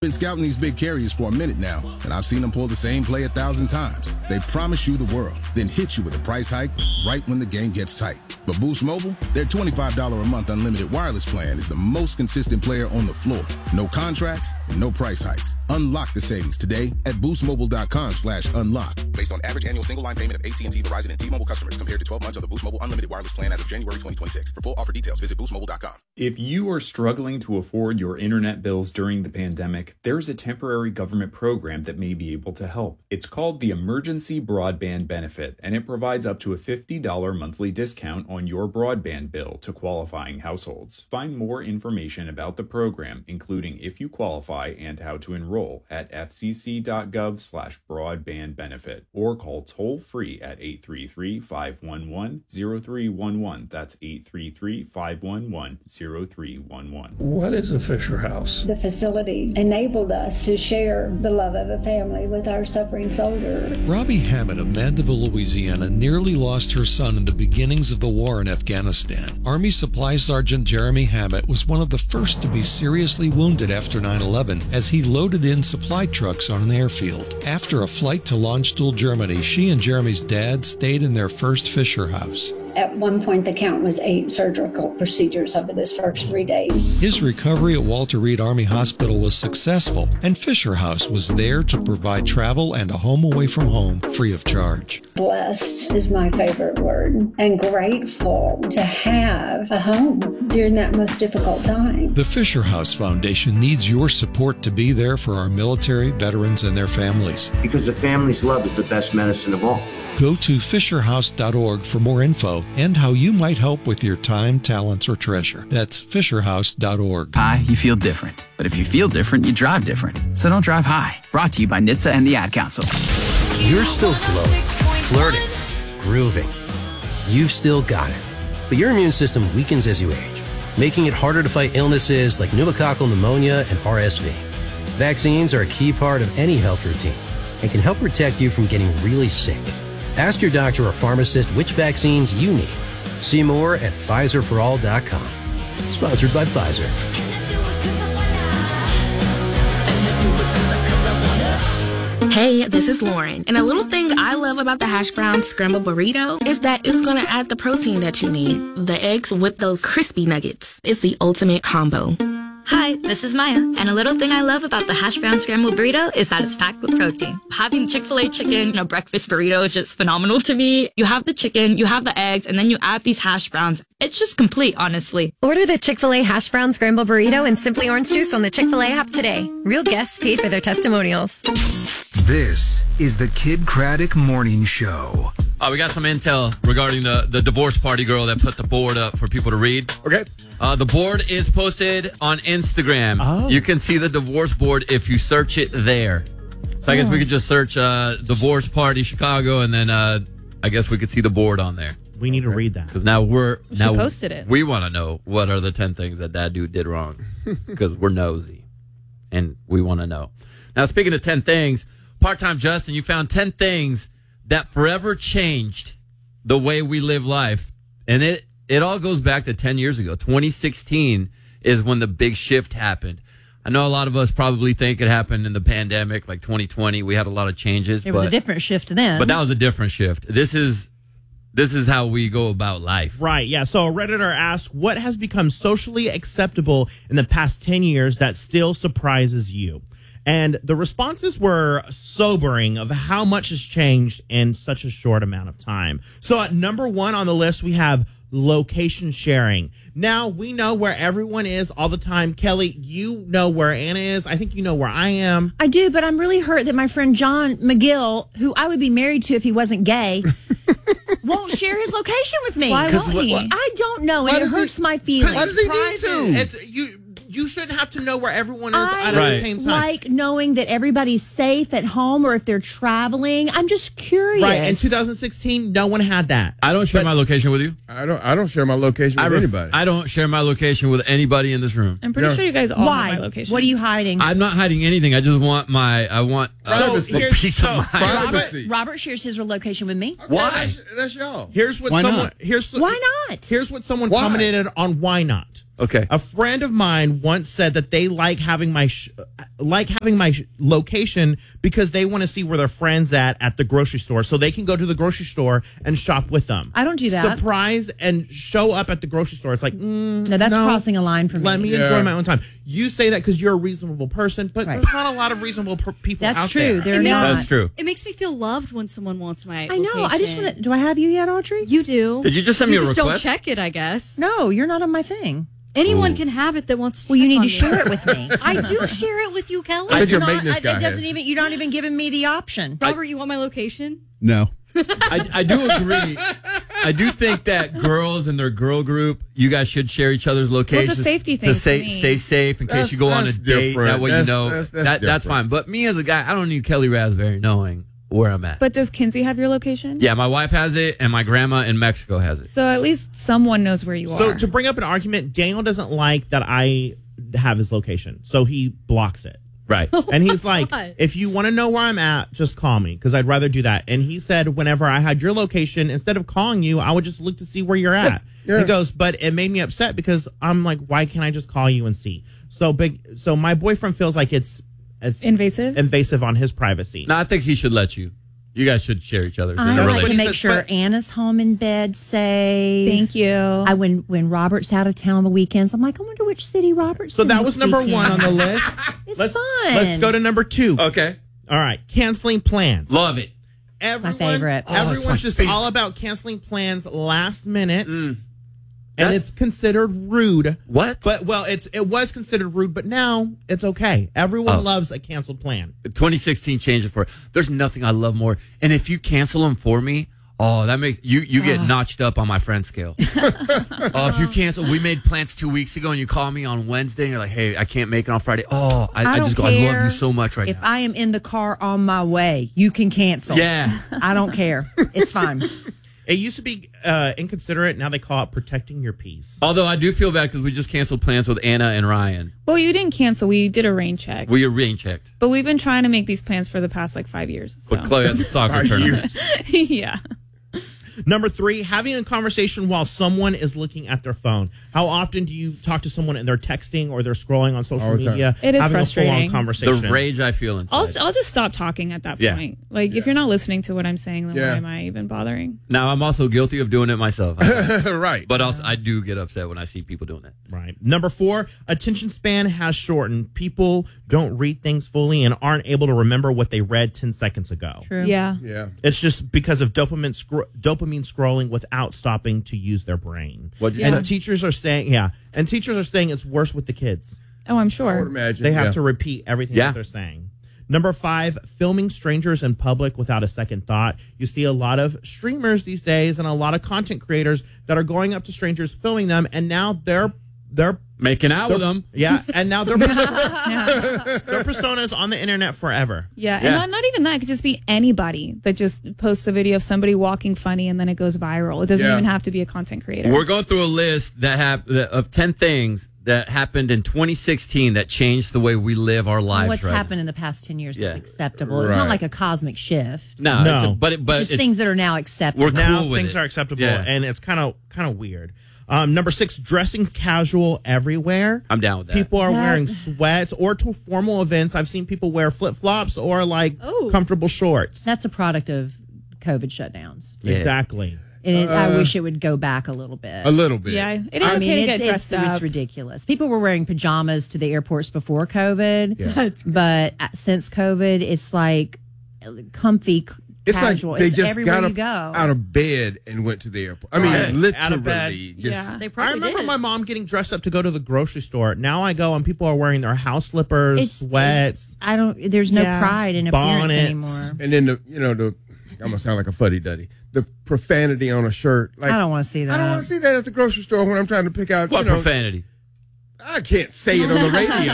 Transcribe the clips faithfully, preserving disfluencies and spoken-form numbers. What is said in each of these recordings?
been scouting these big carriers for a minute now, and I've seen them pull the same play a thousand times. They promise you the world, then hit you with a price hike right when the game gets tight. But Boost Mobile, their twenty-five dollars a month unlimited wireless plan is the most consistent player on the floor. No contracts, no price hikes. Unlock the savings today at boostmobile.com slash unlock. Based on average annual single line payment of A T and T, Verizon, and T-Mobile customers compared to twelve months of the Boost Mobile unlimited wireless plan as of January twenty twenty-six. For full offer details, visit boost mobile dot com. If you are struggling to afford your internet bills during the pandemic, there's a temporary government program that may be able to help. It's called the Emergency Broadband Benefit, and it provides up to a fifty dollars monthly discount on your broadband bill to qualifying households. Find more information about the program, including if you qualify and how to enroll, at fcc.gov slash broadband benefit, or call toll free at eight three three, five one one, zero three one one. That's eight three three, five one one, zero three one one. What is a Fisher House? The facility enabled us to share the love of a family with our suffering soldier. Robbie Hammett of Mandeville, Louisiana, nearly lost her son in the beginnings of the war in Afghanistan. Army Supply Sergeant Jeremy Hammett was one of the first to be seriously wounded after nine eleven as he loaded in supply trucks on an airfield. After a flight to Landstuhl, Germany, she and Jeremy's dad stayed in their first Fisher House. At one point, the count was eight surgical procedures over this first three days. His recovery at Walter Reed Army Hospital was successful, and Fisher House was there to provide travel and a home away from home free of charge. Blessed is my favorite word, and grateful to have a home during that most difficult time. The Fisher House Foundation needs your support to be there for our military, veterans, and their families. Because the family's love is the best medicine of all. Go to fisher house dot org for more info and how you might help with your time, talents, or treasure. That's fisher house dot org. High, you feel different. But if you feel different, you drive different. So don't drive high. Brought to you by N H T S A and the Ad Council. You're still glowing, flirting, grooving. You've still got it. But your immune system weakens as you age, making it harder to fight illnesses like pneumococcal pneumonia and R S V. Vaccines are a key part of any health routine and can help protect you from getting really sick. Ask your doctor or pharmacist which vaccines you need. See more at Pfizer for all dot com. Sponsored by Pfizer. Hey, this is Lauren, and a little thing I love about the hash brown scrambled burrito is that it's going to add the protein that you need. The eggs with those crispy nuggets. It's the ultimate combo. Hi, this is Maya, and a little thing I love about the hash brown scrambled burrito is that it's packed with protein. Having Chick-fil-A chicken in a breakfast burrito is just phenomenal to me. You have the chicken, you have the eggs, and then you add these hash browns. It's just complete, honestly. Order the Chick-fil-A hash brown scrambled burrito and Simply Orange Juice on the Chick-fil-A app today. Real guests paid for their testimonials. This is the Kid Craddock Morning Show. Uh, we got some intel regarding the, the divorce party girl that put the board up for people to read. Okay. Uh, the board is posted on Instagram. Oh. You can see the divorce board if you search it there. So I guess Oh. we could just search uh, divorce party Chicago, and then uh, I guess we could see the board on there. We need to read that. Because now we're She now posted it. We want to know what are the ten things that that dude did wrong, because we're nosy, and we want to know. Now, speaking of ten things, Part-Time Justin, you found ten things that forever changed the way we live life, and it it all goes back to ten years ago. twenty sixteen is when the big shift happened. I know a lot of us probably think it happened in the pandemic, like twenty twenty. We had a lot of changes. It was but, a different shift then. But that was a different shift. This is this is how we go about life. Right, yeah. So a Redditor asked, what has become socially acceptable in the past ten years that still surprises you? And the responses were sobering of how much has changed in such a short amount of time. So at number one on the list, we have location sharing. Now, we know where everyone is all the time. Kelly, you know where Anna is. I think you know where I am. I do, but I'm really hurt that my friend John McGill, who I would be married to if he wasn't gay, won't share his location with me. Why won't he? I don't know, Why and it does he- hurts my feelings. Why does he need to? It's, you, you shouldn't have to know where everyone is I at the same time. like knowing that everybody's safe at home or if they're traveling. I'm just curious. Right, in two thousand sixteen, no one had that. I don't share my location with you. I don't. I don't share my location with I ref- anybody. I don't share my location with anybody in this room. I'm pretty No. sure you guys all Why? have my location. What are you hiding? I'm not hiding anything. I just want my. I want uh, So a here's- peace so of mind. Robert, Robert shares his location with me. Why? That's, that's y'all. Here's what Why someone. not? Here's Why not? Here's what someone Why? commented on why not. Okay. A friend of mine once said that they like having my sh- like having my sh- location because they want to see where their friends at at the grocery store, so they can go to the grocery store and shop with them. I don't do that. Surprise and show up at the grocery store. It's like mm, No, that's no, crossing a line for me. Let me Yeah. enjoy my own time. You say that because you're a reasonable person, but Right. there's not a lot of reasonable per- people That's out true. there. They're makes- not. That's true. It makes me feel loved when someone wants my I know. I just location. want to. Do I have you yet, Audrey? You do. Did you just send me you a just request? don't check it, I guess. No, you're not on my thing. Anyone can have it that wants to Well, you check need on to me. share it with me. I do share it with you, Kelly. I think your Not- maintenance I- guy It doesn't has. even. You're not even giving me the option. Robert, you want my location? No. I, I do agree. I do think that girls and their girl group, you guys should share each other's locations. Well, it's a safety thing to for stay, me. stay safe in case That's- you go on a that's date. different. That way That's- you know that's- that's that that's different. fine. But me as a guy, I don't need Kelly Raspberry knowing where I'm at. But does Kinsey have your location? Yeah, my wife has it, and my grandma in Mexico has it. So at least someone knows where you So are. to bring up an argument, Daniel doesn't like that I have his location, so he blocks it. Right. And he's like, God. if you want to know where I'm at, just call me because I'd rather do that. And he said, whenever I had your location, instead of calling you, I would just look to see where you're at. Yeah. He goes, but it made me upset because I'm like, why can't I just call you and see? So big. So my boyfriend feels like it's it's Invasive? invasive on his privacy. No, I think he should let you. You guys should share each other's. in a I like to relationship. make says, sure but- Anna's home in bed safe. Thank you. I when when Robert's out of town on the weekends, I'm like, I wonder which city Robert's. So in that this was number weekend. one on the list. It's let's, fun. Let's go to number two. Okay. All right, canceling plans. Love it. Everyone, favorite. Oh, everyone's it's my just favorite. all about canceling plans last minute, and That's- it's considered rude. What? But well, it's it was considered rude, but now it's okay. Everyone Oh. loves a canceled plan. twenty sixteen changed it for. There's nothing I love more. And if you cancel them for me, oh, that makes you you get notched up on my friend scale. Oh, if you cancel, we made plans two weeks ago, and you call me on Wednesday, and you're like, "Hey, I can't make it on Friday." Oh, I, I I, don't just go. I love care you so much right if now. I am in the car on my way, you can cancel. Yeah. I don't care. It's fine. It used to be uh, inconsiderate. Now they call it protecting your peace. Although I do feel bad because we just canceled plans with Anna and Ryan. well, you didn't cancel. We did a rain check. We rain checked. But we've been trying to make these plans for the past like five years. So. With Chloe at the soccer Five tournament. yeah. Number three, having a conversation while someone is looking at their phone. How often do you talk to someone and they're texting or they're scrolling on social All the time. media? It is having frustrating. A full-on The conversation. rage I feel inside. I'll, I'll just stop talking at that Yeah. point. Like, if you're not listening to what I'm saying, then Yeah. why am I even bothering? Now I'm also guilty of doing it myself. I- Right. but also I do get upset when I see people doing that. Right. Number four, attention span has shortened. People don't read things fully and aren't able to remember what they read ten seconds ago. True. Yeah. Yeah. It's just because of dopamine scro- dopamine scrolling without stopping to use their brain. What'd you and say? teachers are saying, yeah, and teachers are saying it's worse with the kids. Oh, I'm I would sure. imagine. They have yeah. to repeat everything Yeah. that they're saying. Number five, filming strangers in public without a second thought. You see a lot of streamers these days and a lot of content creators that are going up to strangers, filming them, and now they're they're Making out with they're- them. Yeah, and now their persona, their persona is on the internet forever. Yeah, and Yeah. not, not even that. It could just be anybody that just posts a video of somebody walking funny and then it goes viral. It doesn't Yeah. even have to be a content creator. We're going through a list that hap- that- of ten things that happened in twenty sixteen that changed the way we live our lives. What's right happened in the past ten years Yeah. is acceptable. It's not Right. like a cosmic shift. now. No, No. it's a- but it, but Just it's, things that are now acceptable. We're Now cool with things it. are acceptable, Yeah. and it's kind of kind of weird. Um, number six, dressing casual everywhere. I'm down with that. People are That- wearing sweats or to formal events. I've seen people wear flip flops or like Oh. comfortable shorts. That's a product of COVID shutdowns. Yeah. Exactly. And it, I Uh, wish it would go back a little bit. A little bit. yeah, it is I okay mean, to it's, get it's, dressed it's up. ridiculous. People were wearing pajamas to the airports before COVID, Yeah. but at- since COVID, it's like comfy, It's casual. like they it's just everywhere got you up go. out of bed and went to the airport. I mean, Right. literally. Out of bed. Just, Yeah. They I probably remember did. my mom getting dressed up to go to the grocery store. Now I go and people are wearing their house slippers, It's- sweats. I don't. There's no Yeah. pride in appearance Bonnets. anymore. And then the, you know, the, I'm going to sound like a fuddy duddy. The profanity on a shirt. Like, I don't want to see that. I don't want to see that at the grocery store when I'm trying to pick out, What you know. profanity? I can't say it on the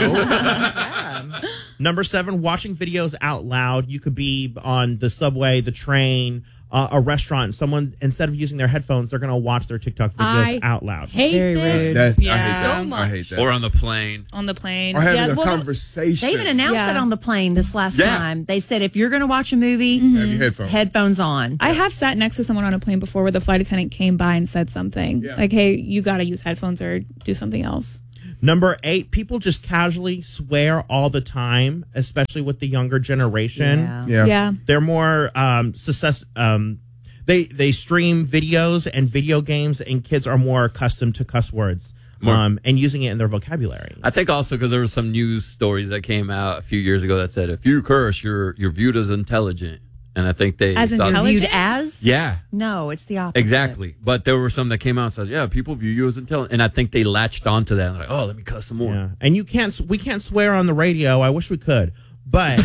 radio. Number seven, watching videos out loud. You could be on the subway, the train, uh, a restaurant. Someone, instead of using their headphones, they're going to watch their TikTok videos I out loud. hate Very this. rude. That's, I Yeah. hate that. So much. I hate that. Or on the plane. on the plane. Or having yeah, a well, conversation. They even announced Yeah. that on the plane this last Yeah. time. They said if you're going to watch a movie, Have your headphones. headphones on. I have sat next to someone on a plane before where the flight attendant came by and said something Yeah. like, "Hey, you got to use headphones or do something else." Number eight, people just casually swear all the time, especially with the younger generation. Yeah. Yeah. Yeah. They're more um, success. Um, they they stream videos and video games, and kids are more accustomed to cuss words um, and using it in their vocabulary. I think also because there were some news stories that came out a few years ago that said if you curse, you're you're viewed as intelligent, and I think they As thought- intelligent? Viewed as? Yeah. No, it's the opposite. Exactly. But there were some that came out and said, yeah, people view you as intelligent. And I think they latched onto that. Like, oh, let me cuss some more. Yeah. And you can't. We can't swear on the radio. I wish we could, but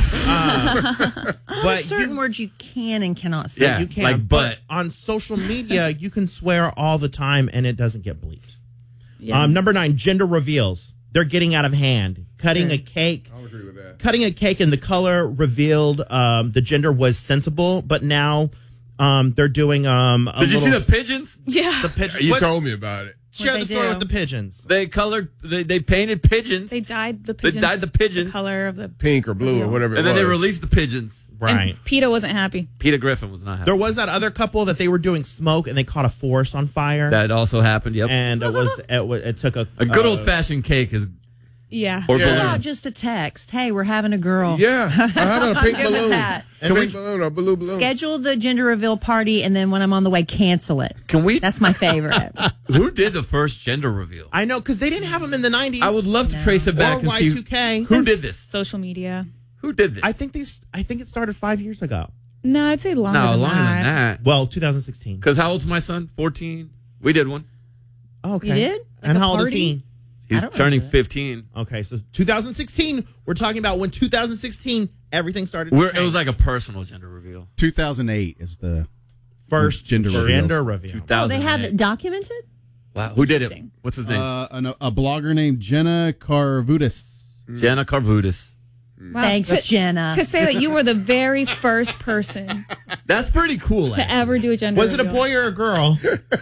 uh, but certain you, words you can and cannot say. Yeah, you can. like but but. on social media, you can swear all the time, and it doesn't get bleeped. Yeah. Um, number nine, gender reveals. They're getting out of hand. Cutting Okay. a cake. I'll agree with that. Cutting a cake and the color revealed um, the gender was sensible, but now um, they're doing. Um, a Did you see little- the pigeons? Yeah. the pigeons? You What- told me about it. Share the What'd they story do? with the pigeons. They colored, they, they painted pigeons. They dyed the They pigeons. dyed the pigeons. color of the. Pink or blue or whatever it and then was. they released the pigeons. Right. And PETA wasn't happy. Peter Griffin was not happy. There was that other couple that they were doing smoke and they caught a forest on fire. That also happened, yep. and it was it, was, it took a A good uh, old fashioned cake is. Yeah. Or How about balloons. just a text? Hey, we're having a girl. Yeah. How about a pink I'm good with balloon? that. A Can pink we- balloon or a blue balloon. Schedule the gender reveal party, and then when I'm on the way, cancel it. Can we? That's my favorite. Who did the first gender reveal? I know because they didn't have them in the nineties. I would love to trace it back or and Y see two K. who did this. Social media. Who did this? I think they. I think it started five years ago. No, I'd say longer no, than longer that. than that. Well, two thousand sixteen. Because how old's my son? fourteen. We did one. Oh, okay. You did? and Like a how old is party? he? He's don't turning remember that. fifteen. Okay, so two thousand sixteen. We're talking about when two thousand sixteen everything started. to We're, it change. was like a personal gender reveal. two thousand eight is the first gender reveal. gender reveal. Oh, they have it documented? Wow. Who did it? Interesting. What's his name? Uh, an, a blogger named Jenna Carvudis. Jenna Carvudis. Wow. Thanks, To- Jenna. To say that you were the very first person That's pretty cool. to actually. ever do a gender Was it a reveal. boy or a girl?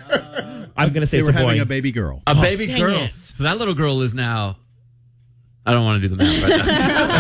I'm gonna say They it's were a boy. having a baby girl. A baby dang girl. it. So that little girl is now. I don't want to do the math right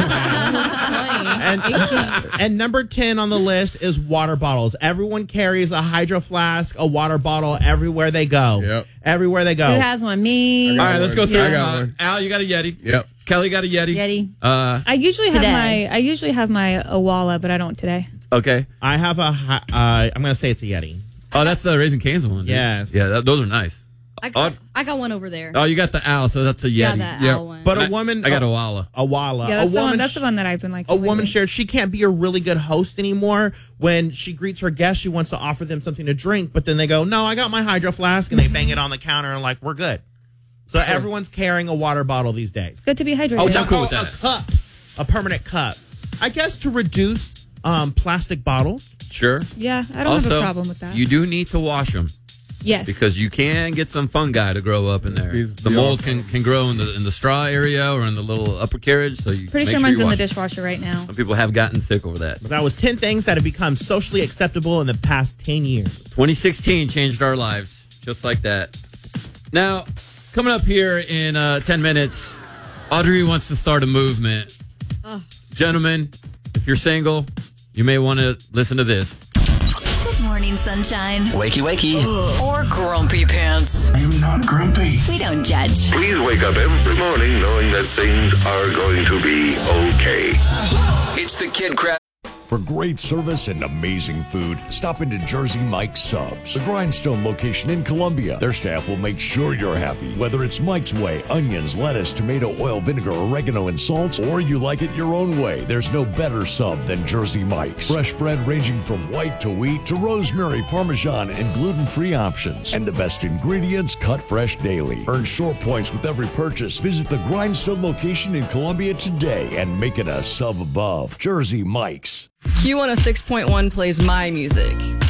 now. and, and number ten on the list is water bottles. Everyone carries a hydro flask, a water bottle everywhere they go. Yep. Everywhere they go. Who has one? Me. All right, let's go through. I got Uh, one. Al, you got a Yeti. Yep. Kelly got a Yeti. Yeti. Uh, I usually have Today. my I usually have my Awala, but I don't today. okay. I have a. hi- Uh, I'm gonna say it's a Yeti. Oh, that's the Raising Cane's one. dude. Yes. Yeah, that, those are nice. I got, I got one over there. Oh, you got the Owl, so that's a Yeti. Yeah, that Yep. owl one. But a I- woman. I got a Walla. A Walla. Yeah, a that's the woman. one. That's the one that I've been like. A woman shared she can't be a really good host anymore. When she greets her guests, she wants to offer them something to drink, but then they go, "No, I got my hydro flask," and they bang it on the counter and like, "We're good." So everyone's carrying a water bottle these days. Good to be hydrated. Oh, I'm cool with oh, that. a cup, a permanent cup. I guess to reduce um, plastic bottles. Sure. Yeah, I don't also, have a problem with that. You do need to wash them yes. because you can get some fungi to grow up in there. It's The the mold old- can, can grow in the in the straw area or in the little upper carriage. So you Pretty make sure sure mine's you in the wash it. dishwasher right now. Some people have gotten sick over that. But that was ten things that have become socially acceptable in the past ten years. twenty sixteen changed our lives just like that. Now, coming up here in uh, ten minutes, Audrey wants to start a movement. Ugh. Gentlemen, if you're single, you may want to listen to this. Good morning, sunshine. Wakey, wakey. Or grumpy pants. I am not grumpy. We don't judge. Please wake up every morning knowing that things are going to be okay. It's the Kid Crab. For great service and amazing food, stop into Jersey Mike's Subs, the Grindstone location in Columbia. Their staff will make sure you're happy. Whether it's Mike's Way, onions, lettuce, tomato, oil, vinegar, oregano, and salt, or you like it your own way, there's no better sub than Jersey Mike's. Fresh bread ranging from white to wheat to rosemary, parmesan, and gluten-free options. And the best ingredients cut fresh daily. Earn short points with every purchase. Visit the Grindstone location in Columbia today and make it a sub above. Jersey Mike's. Q one oh six point one plays my music.